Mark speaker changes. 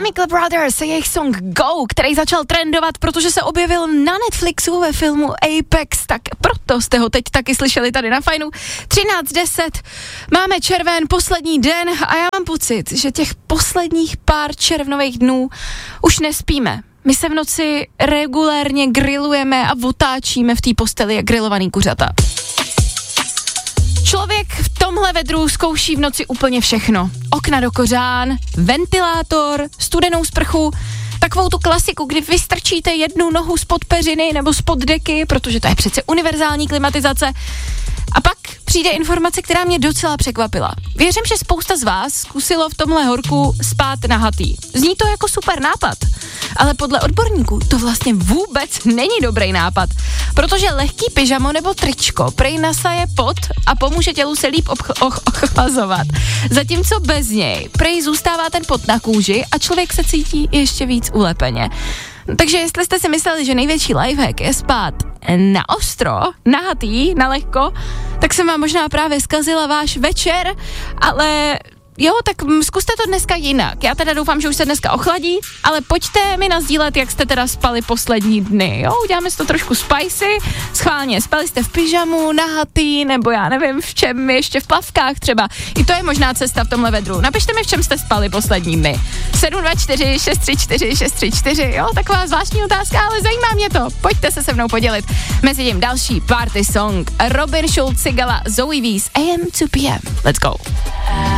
Speaker 1: Chemical Brothers a jejich song Go, který začal trendovat, protože se objevil na Netflixu ve filmu Apex, tak proto jste ho teď taky slyšeli tady na Fajnu. 13:10, máme červen, poslední den a já mám pocit, že těch posledních pár červnových dnů už nespíme. My se v noci regulérně grillujeme a otáčíme v té posteli jak grillovaný kuřata. Člověk v tomhle vedru zkouší v noci úplně všechno. Okna do kořán, ventilátor, studenou sprchu, takovou tu klasiku, kdy vystrčíte jednu nohu spod peřiny nebo spod deky, protože to je přece univerzální klimatizace. A pak přijde informace, která mě docela překvapila. Věřím, že spousta z vás zkusilo v tomhle horku spát nahatý. Zní to jako super nápad, ale podle odborníků to vlastně vůbec není dobrý nápad, protože lehký pyžamo nebo tričko prej nasaje pot a pomůže tělu se líp ochlazovat. Zatímco bez něj prej zůstává ten pot na kůži a člověk se cítí ještě víc ulepeně. Takže jestli jste si mysleli, že největší lifehack je spát na ostro, nahatý, na lehko, tak jsem vám možná právě zkazila váš večer, ale jo, tak zkuste to dneska jinak. Já teda doufám, že už se dneska ochladí, ale pojďte mi nasdílet, jak jste teda spali poslední dny, jo? Uděláme si to trošku spicy, schválně, spali jste v pyžamu, nahatý, nebo já nevím v čem, ještě v plavkách třeba. I to je možná cesta v tomhle vedru. Napište mi, v čem jste spali poslední dny. 724 634 634, jo? Taková zvláštní otázka, ale zajímá mě to. Pojďte se mnou podělit. Mezitím další party song. Robin Schulz, Sigala, Zoe Wees, AM to PM. Let's go.